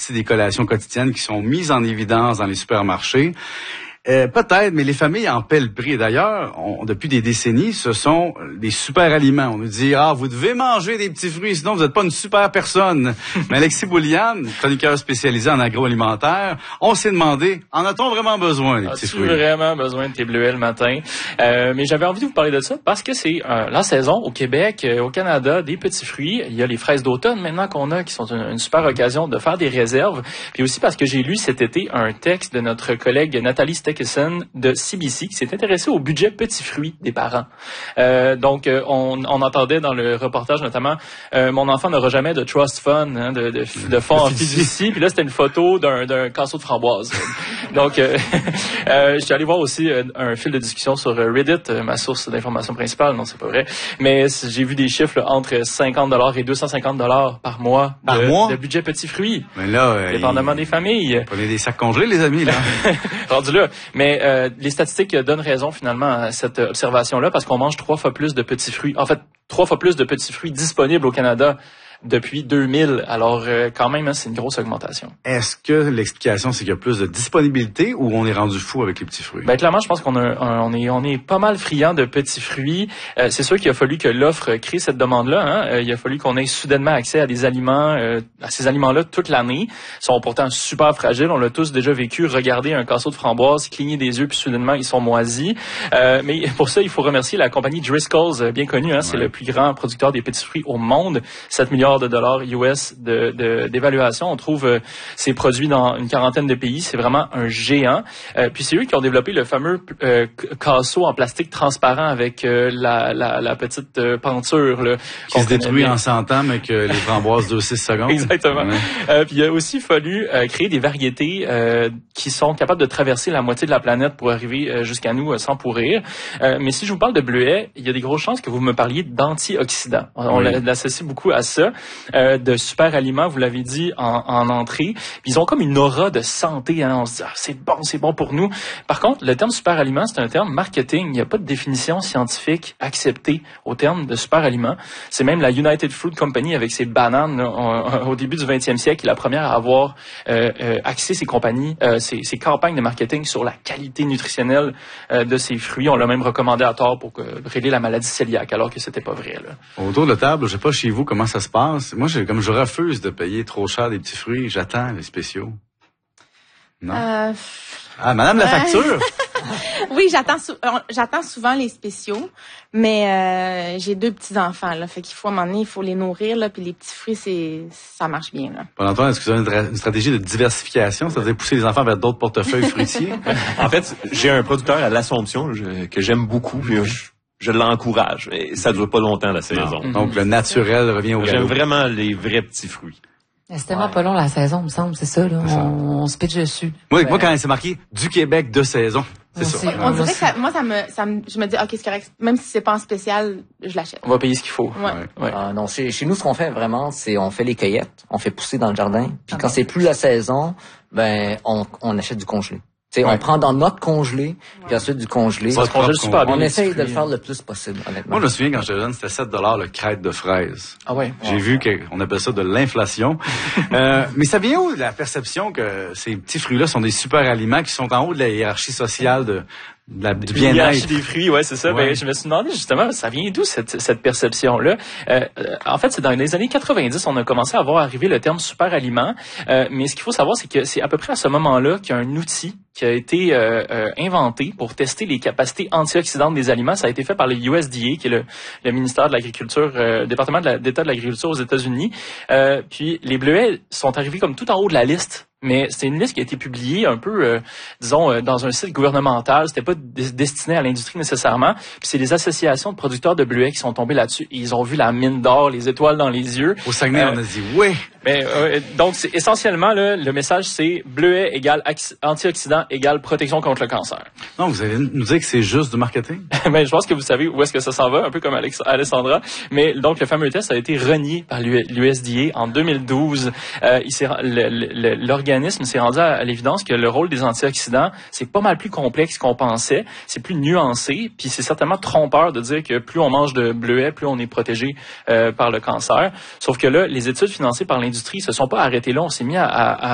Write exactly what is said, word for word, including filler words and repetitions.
partie des collations quotidiennes qui sont mises en évidence dans les supermarchés. Euh, peut-être, mais les familles en paient le prix. D'ailleurs, on, depuis des décennies, ce sont des super aliments. On nous dit, ah, vous devez manger des petits fruits, sinon vous n'êtes pas une super personne. Mais Alexis Boulian, chroniqueur spécialisé en agroalimentaire, on s'est demandé, en a-t-on vraiment besoin des petits As-tu fruits? vraiment besoin de tes bleuets le matin? Euh, mais j'avais envie de vous parler de ça parce que c'est euh, la saison au Québec, euh, au Canada, des petits fruits. Il y a les fraises d'automne maintenant qu'on a, qui sont une, une super occasion de faire des réserves. Puis aussi parce que j'ai lu cet été un texte de notre collègue Nathalie Steckesson de C B C qui s'est intéressée au budget petits fruits des parents. Euh, donc, euh, on, on entendait dans le reportage notamment euh, mon enfant n'aura jamais de trust fund, hein, de, de, de fonds en fiducie. Puis là, c'était une photo d'un, d'un casseau de framboise. Donc, euh, euh, je suis allé voir aussi euh, un fil de discussion sur Reddit, euh, ma source d'information principale. Non, c'est pas vrai. Mais j'ai vu des chiffres là, entre cinquante dollars et deux cent cinquante dollars par mois de, Par mois? de budget petits fruits. Mais là, euh, dépendamment il... des familles. Prenez des sacs congelés, les amis, là. Rendu là. Mais euh, les statistiques donnent raison finalement à cette observation-là parce qu'on mange trois fois plus de petits fruits. En fait, trois fois plus de petits fruits disponibles au Canada depuis deux mille. Alors, euh, quand même, hein, c'est une grosse augmentation. Est-ce que l'explication, c'est qu'il y a plus de disponibilité ou on est rendu fou avec les petits fruits? Ben, clairement, je pense qu'on a, un, on est, on est pas mal friand de petits fruits. Euh, c'est sûr qu'il a fallu que l'offre crée cette demande-là, hein. Euh, il a fallu qu'on ait soudainement accès à des aliments, euh, à ces aliments-là toute l'année. Ils sont pourtant super fragiles. On l'a tous déjà vécu. Regarder un casseau de framboise, cligner des yeux, puis soudainement, ils sont moisis. Euh, mais pour ça, il faut remercier la compagnie Driscoll's, bien connue, hein. C'est ouais. le plus grand producteur des petits fruits au monde. sept milliards de dollars U S de, de, d'évaluation. On trouve euh, ces produits dans une quarantaine de pays. C'est vraiment un géant. Euh, puis c'est eux qui ont développé le fameux euh, casseau en plastique transparent avec euh, la, la, la petite euh, penture. Là, qui se détruit en cent ans, mais que les framboises durent six secondes. Exactement. Ouais. Euh, puis il a aussi fallu euh, créer des variétés euh, qui sont capables de traverser la moitié de la planète pour arriver euh, jusqu'à nous euh, sans pourrir. Euh, mais si je vous parle de bleuets, il y a des grosses chances que vous me parliez d'antioxydants. On oui. l'associe beaucoup à ça. Euh, de super aliments, vous l'avez dit en, en entrée. Puis ils ont comme une aura de santé. Hein. On se dit, ah, c'est bon, c'est bon pour nous. Par contre, le terme super aliment, c'est un terme marketing. Il n'y a pas de définition scientifique acceptée au terme de super aliment. C'est même la United Fruit Company avec ses bananes là, on, au début du vingtième siècle, qui est la première à avoir euh, euh, axé ses compagnies, euh, ses, ses campagnes de marketing sur la qualité nutritionnelle euh, de ses fruits. On l'a même recommandé à tort pour que, régler la maladie cœliaque, alors que c'était pas vrai. Là. Autour de la table, je sais pas chez vous comment ça se passe. Moi, j'ai, comme je refuse de payer trop cher des petits fruits, j'attends les spéciaux. Non? Euh... Ah, madame la facture! Oui, j'attends sou- j'attends souvent les spéciaux, mais euh, j'ai deux petits-enfants, là, fait qu'il faut, à un moment donné, il faut les nourrir, là, puis les petits fruits, c'est, ça marche bien, là. Pendant toi, est-ce que vous avez une, dra- une stratégie de diversification, c'est-à-dire pousser les enfants vers d'autres portefeuilles fruitiers? En fait, j'ai un producteur à l'Assomption je, que j'aime beaucoup, puis je, je l'encourage, mais ça dure pas longtemps, la saison. Non. Donc, le naturel revient au galop. J'aime vraiment les vrais petits fruits. C'est tellement ouais. pas long la saison, me semble, c'est ça, là. C'est ça. On, on se pitche dessus. Moi, ouais. moi, quand c'est marqué du Québec de saison, c'est ça. On dirait que ça, moi, ça me, ça me, je me dis, ok, c'est correct. Même si c'est pas en spécial, je l'achète. On va payer ce qu'il faut. Ouais. ouais. Euh, non, chez, chez nous, ce qu'on fait vraiment, c'est on fait les cueillettes, on fait pousser dans le jardin. Puis ah quand ben. c'est plus la saison, ben, on, on achète du congelé. T'sais, ouais. On prend dans notre congelé, puis ensuite du congelé. Ça se congèle super bien. On essaye de le faire le plus possible, honnêtement. Moi, je me souviens, quand j'étais jeune, c'était sept dollars le crête de fraises. Ah ouais? J'ai ouais. vu qu'on appelle ça de l'inflation. euh, mais ça vient où, la perception que ces petits fruits-là sont des super aliments qui sont en haut de la hiérarchie sociale de, de la, du bien-être? des fruits, ouais, c'est ça. Ouais. Ben, je me suis demandé, justement, ça vient d'où, cette, cette perception-là? Euh, en fait, c'est dans les années quatre-vingt-dix, on a commencé à voir arriver le terme super aliment. Euh, mais ce qu'il faut savoir, c'est que c'est à peu près à ce moment-là qu'il y a un outil qui a été euh, euh, inventé pour tester les capacités antioxydantes des aliments. Ça a été fait par le U S D A, qui est le, le ministère de l'Agriculture, euh, département de la, d'État de l'Agriculture aux États-Unis. Euh, puis les bleuets sont arrivés comme tout en haut de la liste. Mais c'est une liste qui a été publiée un peu, euh, disons, euh, dans un site gouvernemental. C'était pas d- destiné à l'industrie nécessairement. Puis c'est les associations de producteurs de bleuets qui sont tombés là-dessus. Et ils ont vu la mine d'or, les étoiles dans les yeux. Au Saguenay, euh, on a dit oui. Mais euh, donc c'est essentiellement là, le message, c'est bleuet égale axi- antioxydant égale protection contre le cancer. Non, vous allez nous dire que c'est juste du marketing. Mais je pense que vous savez où est-ce que ça s'en va, un peu comme Alex- Alessandra. Mais donc le fameux test a été renié par l'U S D A en deux mille douze. Euh, il s'est, le, le, l'organisme s'est rendu à, à l'évidence que le rôle des antioxydants, c'est pas mal plus complexe qu'on pensait, c'est plus nuancé, puis c'est certainement trompeur de dire que plus on mange de bleuets, plus on est protégé euh, par le cancer. Sauf que là, les études financées par l'industrie se sont pas arrêtées là, on s'est mis à, à